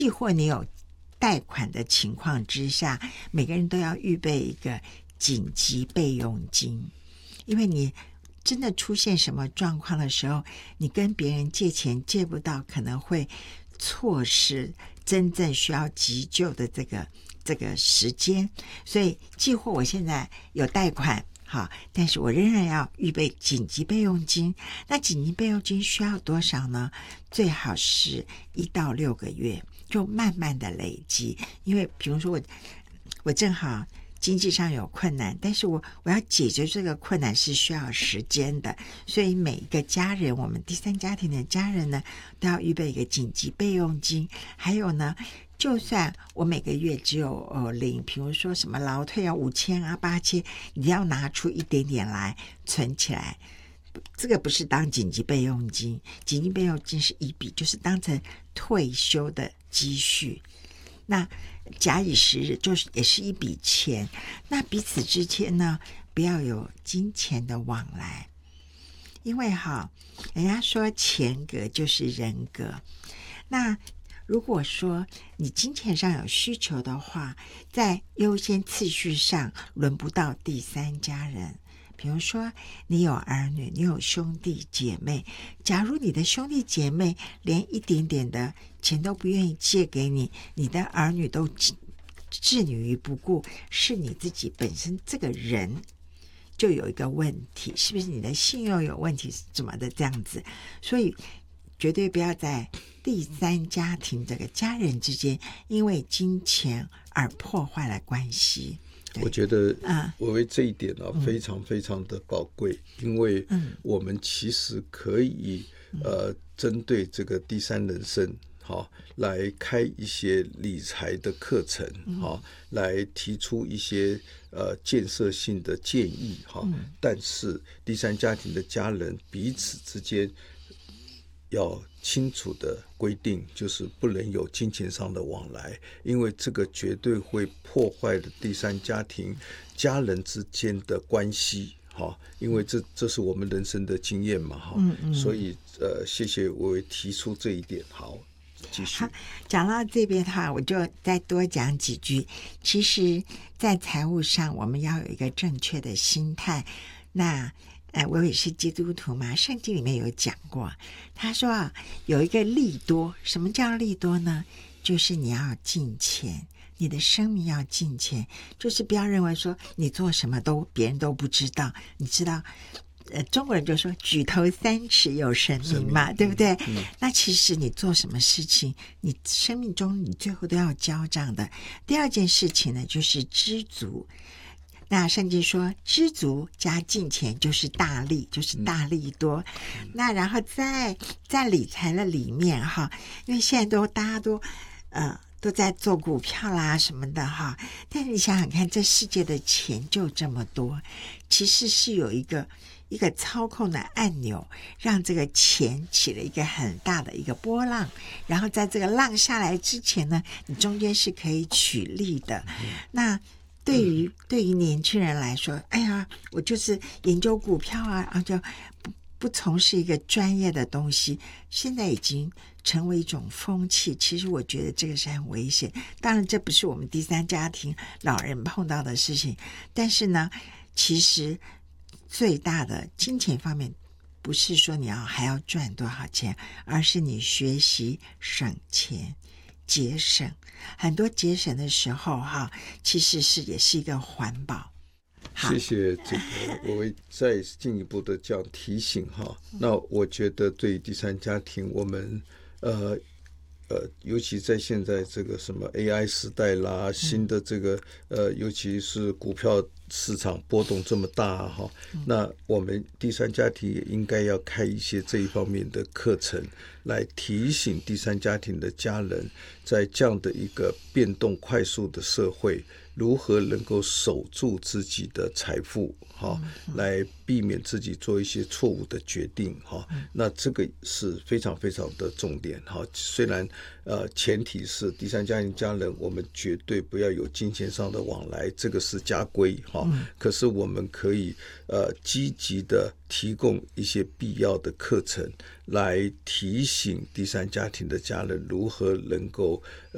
亦或你有贷款的情况之下，每个人都要预备一个紧急备用金，因为你真的出现什么状况的时候，你跟别人借钱借不到，可能会错失真正需要急救的这个时间。所以既或我现在有贷款好，但是我仍然要预备紧急备用金。那紧急备用金需要多少呢？最好是1到6个月，就慢慢的累积。因为比如说我正好经济上有困难，但是我要解决这个困难是需要时间的，所以每一个家人，我们第三家庭的家人呢，都要预备一个紧急备用金。还有呢，就算我每个月只有领，比如说什么劳退啊5000啊8000，你要拿出一点点来存起来。这个不是当紧急备用金，紧急备用金是一笔，就是当成退休的积蓄。那假以时日，就是也是一笔钱。那彼此之间呢，不要有金钱的往来，因为人家说钱格就是人格。那如果说你金钱上有需求的话，在优先次序上轮不到第三家人。比如说你有儿女，你有兄弟姐妹，假如你的兄弟姐妹连一点点的钱都不愿意借给你，你的儿女都置你于不顾，是你自己本身这个人就有一个问题，是不是你的信用有问题怎么的这样子。所以绝对不要在第三家庭这个家人之间因为金钱而破坏了关系。 我觉得我为这一点非常非常的宝贵，因为我们其实可以针对这个第三人生来开一些理财的课程来提出一些建设性的建议但是第三家庭的家人彼此之间要清楚的规定，就是不能有金钱上的往来，因为这个绝对会破坏了第三家庭家人之间的关系因为这是我们人生的经验嘛所以谢谢我提出这一点。好，继续。 讲到这边的话，我就再多讲几句。其实在财务上我们要有一个正确的心态。那我也是基督徒嘛，圣经里面有讲过，他说有一个利多。什么叫利多呢？就是你要敬虔，你的生命要敬虔，就是不要认为说你做什么别人都不知道。你知道中国人就说举头三尺有神明嘛，对不对那其实你做什么事情，你生命中你最后都要交账的。第二件事情呢，就是知足。那圣经说知足加敬虔就是大利，就是大利多那然后在理财的里面因为现在大家都在做股票啦什么的但是你想想看，这世界的钱就这么多，其实是有一个操控的按钮，让这个钱起了一个很大的一个波浪，然后在这个浪下来之前呢，你中间是可以取利的那对于年轻人来说，哎呀，我就是研究股票然后就不从事一个专业的东西，现在已经成为一种风气。其实我觉得这个是很危险。当然这不是我们第三家庭老人碰到的事情，但是呢，其实最大的金钱方面不是说你还要赚多少钱，而是你学习省钱节省。很多节省的时候其实也是一个环保。 谢谢这个，我会再进一步的这样提醒那我觉得对第三家庭，我们尤其在现在这个什么 AI 时代啦，新的这个尤其是股票市场波动这么大那我们第三家庭也应该要开一些这一方面的课程，来提醒第三家庭的家人，在这样的一个变动快速的社会，如何能够守住自己的财富来避免自己做一些错误的决定那这个是非常非常的重点虽然前提是第三家庭家人我们绝对不要有金钱上的往来，这个是家规可是我们可以积极的提供一些必要的课程，来提醒第三家庭的家人如何能够